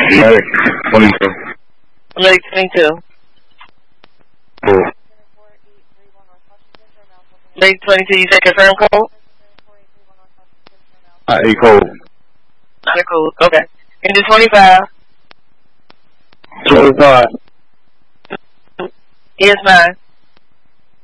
Lake 22. Lake 22. Cool. Lake 22, you said confirm code? A code. Not a code. Okay. Into 25. 25. Yes, ma'am.